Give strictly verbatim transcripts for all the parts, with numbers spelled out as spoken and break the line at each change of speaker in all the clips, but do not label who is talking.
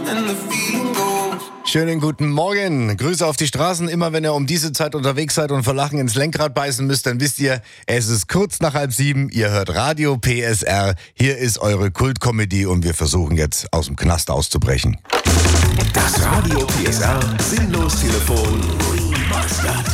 Schönen guten Morgen. Grüße auf die Straßen. Immer wenn ihr um diese Zeit unterwegs seid und vor Lachen ins Lenkrad beißen müsst, dann wisst ihr, es ist kurz nach halb sieben. Ihr hört Radio P S R. Hier ist eure Kultkomödie und wir versuchen jetzt aus dem Knast auszubrechen.
Das Radio P S R Sinnlos-Telefon Remastered.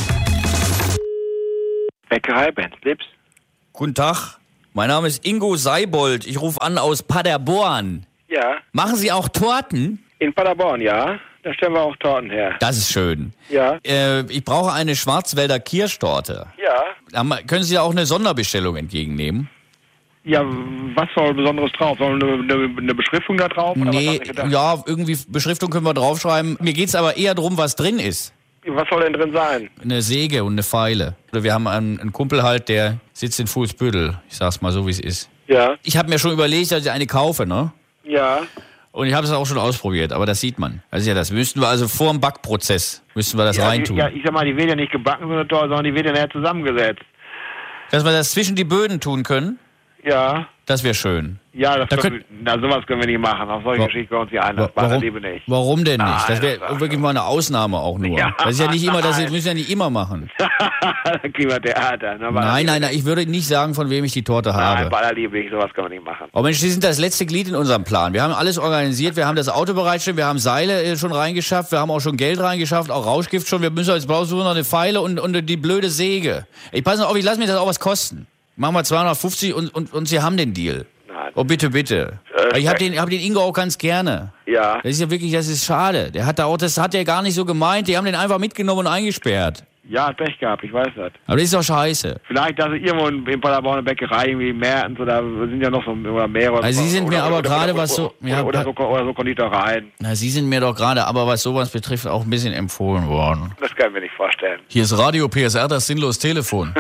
Bäckerei Benz Lips.
Guten Tag, mein Name ist Ingo Seibold. Ich rufe an aus Paderborn.
Ja,
Machen Sie auch Torten?
in Paderborn, ja. Da stellen wir auch Torten her.
Das ist schön.
Ja,
Äh, ich brauche eine Schwarzwälder Kirschtorte.
ja.
Haben- Können Sie da auch eine Sonderbestellung entgegennehmen?
Ja, was soll Besonderes drauf? Soll eine, eine, eine Beschriftung da drauf? Oder was
Nee,
hast du gedacht?
ja, irgendwie Beschriftung können wir draufschreiben. Mir geht's aber eher darum, was drin ist.
Was soll denn drin sein?
Eine Säge und eine Feile. Wir haben einen, einen Kumpel halt, der sitzt in Fuhlsbüttel. Ich sag's mal so, wie es ist.
Ja,
Ich habe mir schon überlegt, dass ich eine kaufe, ne?
ja.
Und ich habe es auch schon ausprobiert, aber das sieht man. Das ist ja das. Müssten wir also vor dem Backprozess, müssten wir das
Ja, die,
reintun.
ja, ich sag mal, die wird ja nicht gebacken, so eine Torte, sondern die wird ja näher zusammengesetzt.
Dass wir das zwischen die Böden tun können,
Ja,
das wäre schön.
ja, das
Da
können,
könnt-
na, sowas können wir nicht machen. Auf solche
Wa-
Geschichten bei uns hier ein. Das
Wa-
war Liebe nicht.
warum denn nicht?
Nein,
Das wäre
das war-
wirklich mal eine Ausnahme auch nur.
Ja,
Das ist ja nicht immer, das
nein.
müssen wir ja nicht immer machen.
Dann kriegen wir Theater. Ne? Bei aller
Nein,
Liebe
nein, nein, ich würde nicht sagen, von wem ich die Torte
Nein,
habe.
bei aller Liebe nicht. Sowas können wir nicht machen.
Oh Mensch, Sie sind das letzte Glied in unserem Plan. Wir haben alles organisiert, wir haben das Auto bereitgestellt, wir haben Seile äh, schon reingeschafft, wir haben auch schon Geld reingeschafft, auch Rauschgift schon. Wir müssen jetzt brauchen wir noch eine Feile und, und die blöde Säge. Ich passe auf, ich lasse mir das auch was kosten. Machen wir zweihundertfünfzig und, und, und Sie haben den Deal.
Nein.
Oh, bitte, bitte.
Äh,
Ich habe den, hab den Ingo auch ganz gerne.
Ja.
Das ist ja wirklich, das ist schade. Der hat da auch, das hat er gar nicht so gemeint. Die haben den einfach mitgenommen und eingesperrt.
Ja, hat Pech gehabt, ich weiß das.
Aber das ist doch scheiße.
Vielleicht, dass irgendwo in, in Paderborn eine Bäckerei, irgendwie Mertens oder sind ja noch so oder mehrere.
Also Sie sind
oder,
mir aber
oder,
gerade
oder,
was so-
Oder,
ja,
oder, so, oder so Konditoreien.
Na, Sie sind mir doch gerade, aber was sowas betrifft, auch ein bisschen empfohlen worden.
Das kann ich mir nicht vorstellen.
Hier ist Radio P S R, das sinnlos Telefon.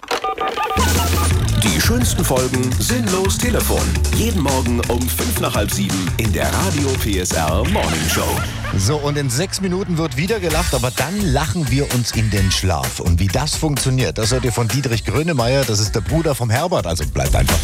Die schönsten Folgen Sinnlos Telefon. Jeden Morgen um fünf nach halb sieben in der Radio P S R Morning Show.
So, und in sechs Minuten wird wieder gelacht, aber dann lachen wir uns in den Schlaf. Und wie das funktioniert, das hört ihr von Dietrich Grönemeyer. Das ist der Bruder vom Herbert, also bleibt einfach